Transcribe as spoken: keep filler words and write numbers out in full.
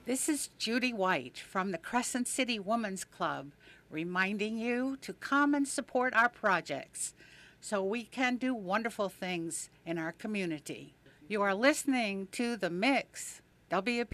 This is Judy White from the Crescent City Women's Club, reminding you to come and support our projects so we can do wonderful things in our community. You are listening to The Mix, W P